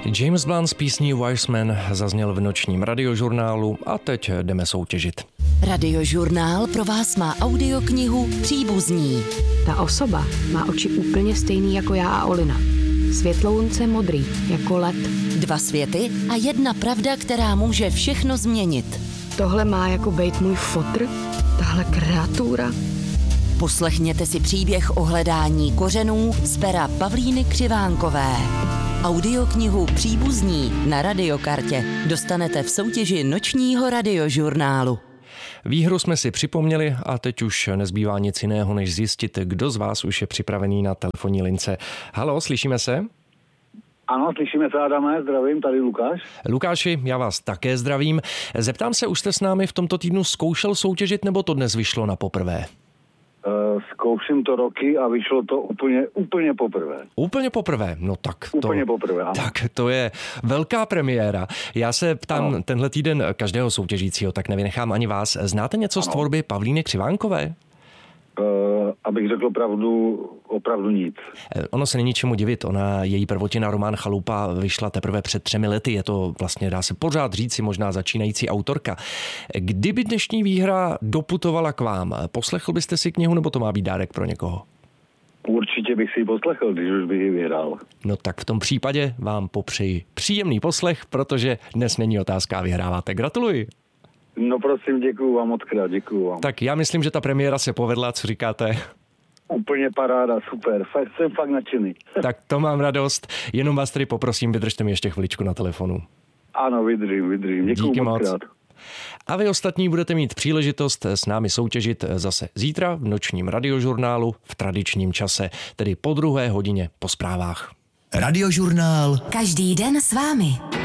James Blunt s písní Wise Man zazněl v nočním radiožurnálu a teď jdeme soutěžit. Radiožurnál pro vás má audioknihu Příbuzní. Ta osoba má oči úplně stejný jako já a Olina. Světlounce modrý, jako led. 2 světy a 1 pravda, která může všechno změnit. Tohle má jako bejt můj fotr, tahle kreatura. Poslechněte si příběh o hledání kořenů z pera Pavlíny Křivánkové. Audioknihu Příbuzní na Radiokartě dostanete v soutěži nočního radiožurnálu. Výhru jsme si připomněli a teď už nezbývá nic jiného, než zjistit, kdo z vás už je připravený na telefonní lince. Haló, slyšíme se? Ano, slyšíme se, Adame, zdravím, tady Lukáš. Lukáši, já vás také zdravím. Zeptám se, už jste s námi v tomto týdnu zkoušel soutěžit, nebo to dnes vyšlo na poprvé? Zkouším to roky a vyšlo to úplně poprvé. Úplně poprvé? No tak to... Úplně poprvé, ano. Tak to je velká premiéra. Já se ptám tenhle týden každého soutěžícího, tak nevynechám ani vás. Znáte něco z tvorby Pavlíny Křivánkové? Abych řekl pravdu, opravdu nic. Ono se není čemu divit. Její prvotina román Chalupa vyšla teprve před 3 lety. Je to vlastně, dá se pořád říci, možná začínající autorka. Kdyby dnešní výhra doputovala k vám, poslechl byste si knihu, nebo to má být dárek pro někoho? Určitě bych si ji poslechl, když už bych ji vyhrál. No tak v tom případě vám popřeji příjemný poslech, protože dnes není otázka a vyhráváte. Gratuluji. No prosím, děkuju vám mockrát, děkuju vám. Tak já myslím, že ta premiéra se povedla, co říkáte? Úplně paráda, super, jsem fakt nadšený. Tak to mám radost, jenom vás tady poprosím, vydržte mi ještě chviličku na telefonu. Ano, vydržím, děkuju mockrát. A vy ostatní budete mít příležitost s námi soutěžit zase zítra v nočním radiožurnálu v tradičním čase, tedy po 2. hodině po zprávách. Radiožurnál. Každý den s vámi.